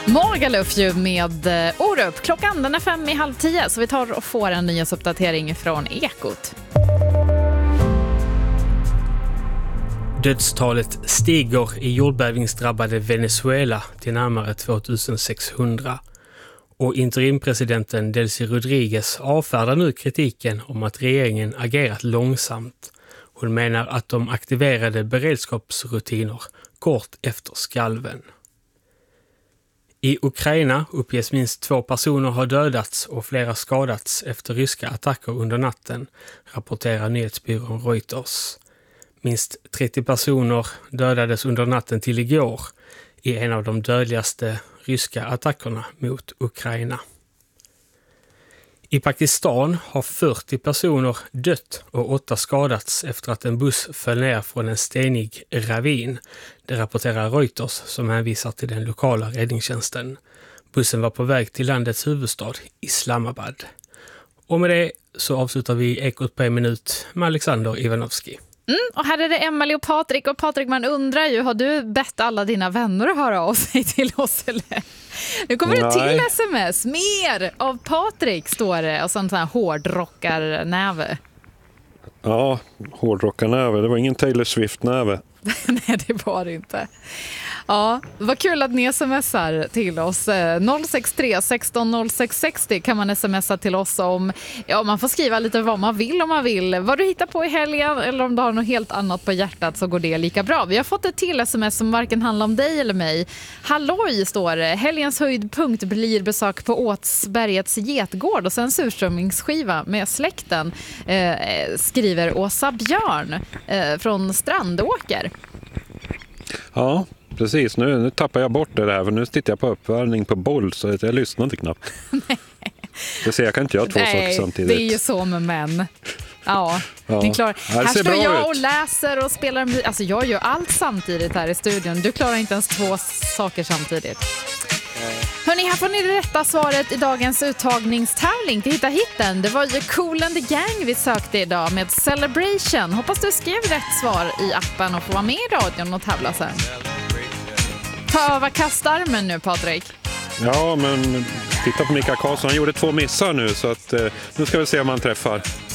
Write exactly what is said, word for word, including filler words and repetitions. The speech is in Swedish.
Magaluf ju med Orup. Klockan den är fem i halv tio, så vi tar och får en nyhetsuppdatering från Ekot. Dödstalet stiger i jordbävningsdrabbade Venezuela till närmare tvåtusensexhundra. Och interimpresidenten Delcy Rodriguez avfärdar nu kritiken om att regeringen agerat långsamt. Hon menar att de aktiverade beredskapsrutiner kort efter skalven. I Ukraina uppges minst två personer ha dödats och flera skadats efter ryska attacker under natten, rapporterar nyhetsbyrån Reuters. Minst trettio personer dödades under natten till igår i en av de dödligaste ryska attackerna mot Ukraina. I Pakistan har fyrtio personer dött och åtta skadats efter att en buss föll ner från en stenig ravin. Det rapporterar Reuters som hänvisar till den lokala räddningstjänsten. Bussen var på väg till landets huvudstad Islamabad. Och med det så avslutar vi Ekot på en minut med Alexander Ivanovski. Mm, och här är det Emily och Patrik. Och Patrik, man undrar ju, har du bett alla dina vänner att höra av sig till oss eller? Nu kommer det till sms. Mer av Patrik står det. Och sånt här hårdrockarnäve. Ja, hårdrockarnäve. Det var ingen Taylor Swift-näve. Nej, det var det inte. Ja, vad kul att ni smsar till oss. noll sex tre sexton noll sex sextio kan man smsa till oss om. Ja, man får skriva lite vad man vill om man vill. Vad du hittar på i helgen eller om du har något helt annat på hjärtat så går det lika bra. Vi har fått ett till sms som varken handlar om dig eller mig. Halloj står det. Helgens höjdpunkt blir besök på Åtsbergets getgård och sen surströmmingsskiva med släkten, eh, skriver Åsa Björn eh, från Strandåker. Ja, precis. Nu, nu tappar jag bort det där, för nu tittar jag på uppvärmning på boll så jag lyssnar inte knappt. Det ser jag kan inte göra två Nej, saker samtidigt. det är ju så med män. Ja, ja. Ni klarar. Ja, här står jag ut. och läser och spelar musik. Alltså jag gör allt samtidigt här i studion. Du klarar inte ens två saker samtidigt. Hörrni, här får ni det rätta svaret i dagens uttagningstävling till Hitta Hitten. Det var ju Kool and the Gang vi sökte idag med Celebration. Hoppas du skrev rätt svar i appen och får vara med i radion och tävla sen. Ta över kastarmen nu, Patrik. Ja, men titta på Mikael Karlsson. Han gjorde två missar nu, så att, eh, nu ska vi se om han träffar.